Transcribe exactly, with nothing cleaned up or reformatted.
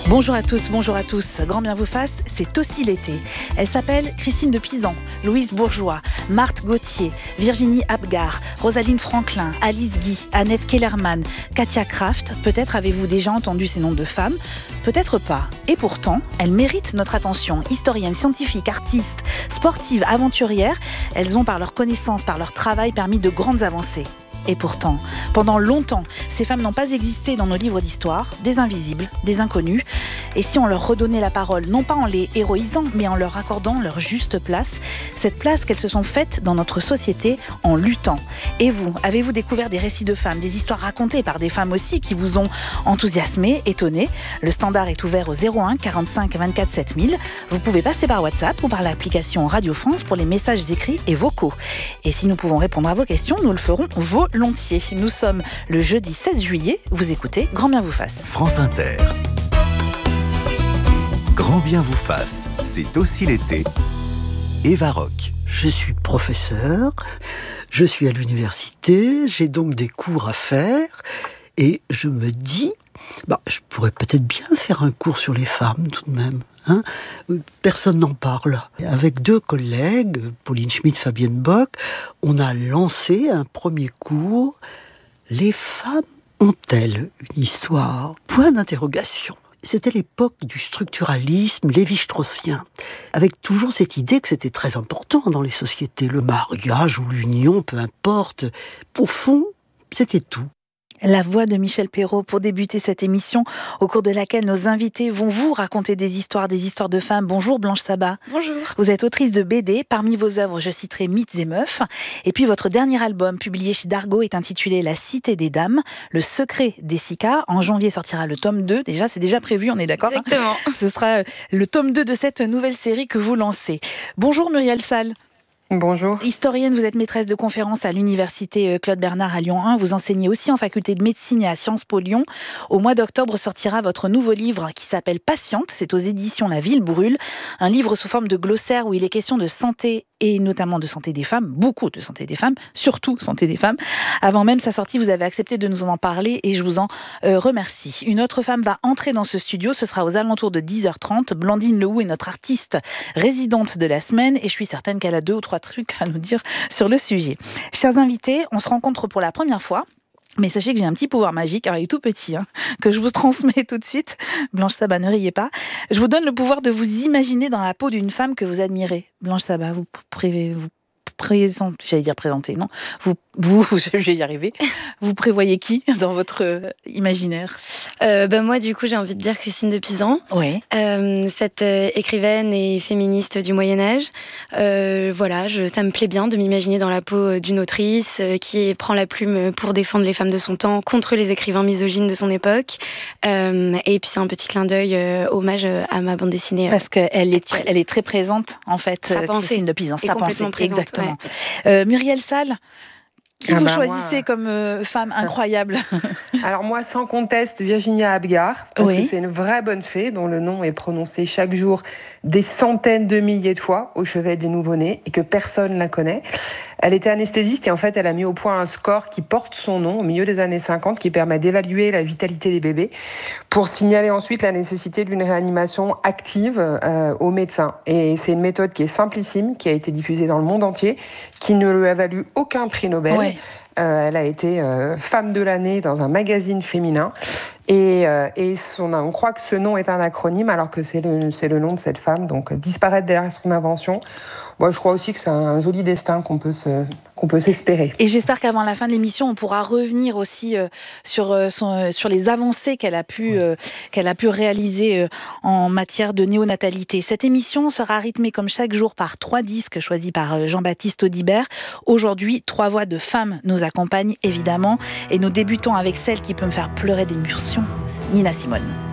Bonjour à toutes, bonjour à tous. Grand bien vous fasse, c'est aussi l'été. Elle s'appelle Christine de Pisan, Louise Bourgeois, Marthe Gauthier, Virginie Apgar, Rosaline Franklin, Alice Guy, Annette Kellerman, Katia Kraft. Peut-être avez-vous déjà entendu ces noms de femmes, peut-être pas. Et pourtant, elles méritent notre attention. Historiennes, scientifiques, artistes, sportives, aventurières, elles ont par leur connaissance, par leur travail permis de grandes avancées. Et pourtant, pendant longtemps, ces femmes n'ont pas existé dans nos livres d'histoire, des invisibles, des inconnus. Et si on leur redonnait la parole, non pas en les héroïsant, mais en leur accordant leur juste place, cette place qu'elles se sont faites dans notre société en luttant. Et vous, avez-vous découvert des récits de femmes, des histoires racontées par des femmes aussi qui vous ont enthousiasmé, étonné? Le standard est ouvert au zéro un quarante-cinq vingt-quatre sept mille. Vous pouvez passer par WhatsApp ou par l'application Radio France pour les messages écrits et vocaux. Et si nous pouvons répondre à vos questions, nous le ferons volontiers. Nous sommes le jeudi seize juillet. Vous écoutez Grand bien vous fasse. France Inter. Grand bien vous fasse, c'est aussi l'été. Eva Roch. Je suis professeur, je suis à l'université, j'ai donc des cours à faire et je me dis, bah, je pourrais peut-être bien faire un cours sur les femmes tout de même. Hein, personne n'en parle. Avec deux collègues, Pauline Schmitt, Fabienne Bock, on a lancé un premier cours. Les femmes ont-elles une histoire? Point d'interrogation. C'était l'époque du structuralisme lévi-straussien, avec toujours cette idée que c'était très important dans les sociétés. Le mariage ou l'union, peu importe. Au fond, c'était tout. La voix de Michel Perrault pour débuter cette émission au cours de laquelle nos invités vont vous raconter des histoires, des histoires de femmes. Bonjour Blanche Sabat. Bonjour. Vous êtes autrice de B D. Parmi vos œuvres, je citerai Mythes et Meufs. Et puis votre dernier album, publié chez Dargaud, est intitulé La Cité des Dames, le secret des Sicas. En janvier sortira le tome deux. Déjà, c'est déjà prévu, on est d'accord? Exactement. Hein? Ce sera le tome deux de cette nouvelle série que vous lancez. Bonjour Muriel Salles. Bonjour. Historienne, vous êtes maîtresse de conférences à l'université Claude Bernard à Lyon un. Vous enseignez aussi en faculté de médecine et à Sciences Po Lyon. Au mois d'octobre sortira votre nouveau livre qui s'appelle Patiente. C'est aux éditions La Ville Brûle. Un livre sous forme de glossaire où il est question de santé et notamment de santé des femmes, beaucoup de santé des femmes, surtout santé des femmes. Avant même sa sortie, vous avez accepté de nous en parler et je vous en euh, remercie. Une autre femme va entrer dans ce studio, ce sera aux alentours de dix heures trente. Blandine Lehoux est notre artiste résidente de la semaine et je suis certaine qu'elle a deux ou trois trucs à nous dire sur le sujet. Chers invités, on se rencontre pour la première fois. Mais sachez que j'ai un petit pouvoir magique, alors il est tout petit, hein, que je vous transmets tout de suite. Blanche Sabat, ne riez pas. Je vous donne le pouvoir de vous imaginer dans la peau d'une femme que vous admirez. Blanche Sabat, vous prévoyez, vous présentez, j'allais dire présenter, non? Vous, vous, je vais y arriver. Vous prévoyez qui dans votre euh, imaginaire? euh, ben Moi, du coup, j'ai envie de dire Christine de Pisan. Ouais. Euh, cette euh, écrivaine et féministe du Moyen-Âge. Euh, voilà, je, ça me plaît bien de m'imaginer dans la peau d'une autrice euh, qui prend la plume pour défendre les femmes de son temps contre les écrivains misogynes de son époque. Euh, et puis, c'est un petit clin d'œil, euh, hommage à ma bande dessinée. Euh, Parce qu'elle est, tr- elle est très présente, en fait, sa pensée. Christine de Pisan. Sa pensée, présente, exactement. Ouais. Euh, Muriel Salles, qui ah vous bah choisissez moi... comme euh, femme incroyable? Alors moi, sans conteste, Virginie Apgar, parce oui. que c'est une vraie bonne fée dont le nom est prononcé chaque jour des centaines de milliers de fois au chevet des nouveau-nés et que personne la connaît. Elle était anesthésiste et en fait, elle a mis au point un score qui porte son nom au milieu des années cinquante qui permet d'évaluer la vitalité des bébés pour signaler ensuite la nécessité d'une réanimation active euh, aux médecins. Et c'est une méthode qui est simplissime, qui a été diffusée dans le monde entier, qui ne lui a valu aucun prix Nobel. Ouais. Euh, elle a été euh, femme de l'année dans un magazine féminin. Et, euh, et son, on croit que ce nom est un acronyme alors que c'est le, c'est le nom de cette femme. Donc disparaître derrière son invention, moi, je crois aussi que c'est un joli destin qu'on peut, se, qu'on peut s'espérer. Et j'espère qu'avant la fin de l'émission, on pourra revenir aussi euh, sur, euh, son, euh, sur les avancées qu'elle a pu, euh, qu'elle a pu réaliser euh, en matière de néonatalité. Cette émission sera rythmée comme chaque jour par trois disques choisis par euh, Jean-Baptiste Audibert. Aujourd'hui, trois voix de femmes nous accompagnent évidemment et nous débutons avec celle qui peut me faire pleurer d'émotion, Nina Simone.